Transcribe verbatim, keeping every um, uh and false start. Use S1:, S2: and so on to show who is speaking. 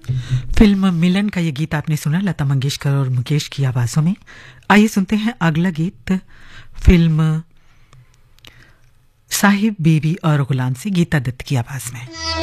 S1: Film मिलन का ये गीत आपने सुना लता मंगेशकर और मुकेश की आवाजों में। आइए सुनते हैं अगला गीत फिल्म साहिब बीवी और गुलाम से गीता दत्त की आवाज में।